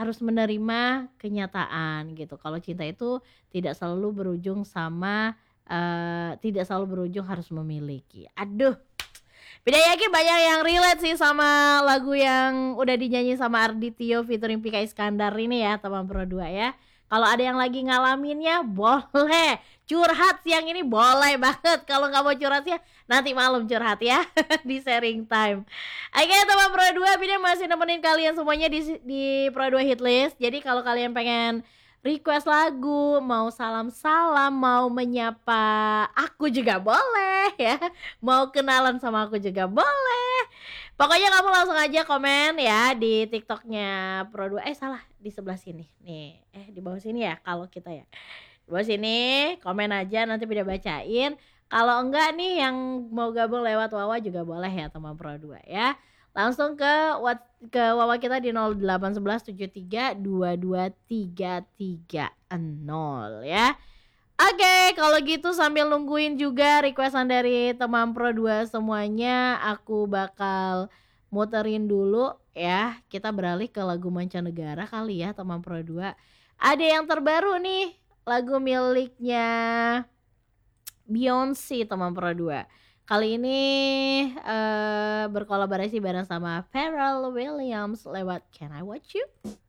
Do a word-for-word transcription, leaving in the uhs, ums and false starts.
harus menerima kenyataan gitu. Kalau cinta itu tidak selalu berujung sama, eee, tidak selalu berujung harus memiliki. Aduh, Bida yakin banyak yang relate sih sama lagu yang udah dinyanyi sama Arditio featuring Pika Iskandar ini ya, teman Pro dua ya. Kalau ada yang lagi ngalaminnya boleh curhat siang ini, boleh banget. Kalau nggak mau curhat siang, nanti malam curhat ya di sharing time. Oke teman Pro dua, Bida masih nemenin kalian semuanya di di Pro dua Hitlist. Jadi kalau kalian pengen request lagu, mau salam-salam, mau menyapa aku juga boleh ya. Mau kenalan sama aku juga boleh. Pokoknya kamu langsung aja komen ya di TikToknya Pro dua. Eh salah, di sebelah sini. Nih, eh di bawah sini ya kalau kita ya. Di bawah sini komen aja, nanti Bida bacain. Kalau enggak nih yang mau gabung lewat Wawa juga boleh ya teman Pro dua ya. Langsung ke what, ke Wawa kita di nol delapan satu satu tujuh tiga dua dua tiga tiga nol ya. Oke, kalau gitu sambil nungguin juga requestan dari teman Pro dua semuanya, aku bakal muterin dulu ya. Kita beralih ke lagu mancanegara kali ya teman Pro dua. Ada yang terbaru nih, lagu miliknya Beyonce teman Pro dua. Kali ini uh, berkolaborasi bareng sama Pharrell Williams lewat Can I Watch You?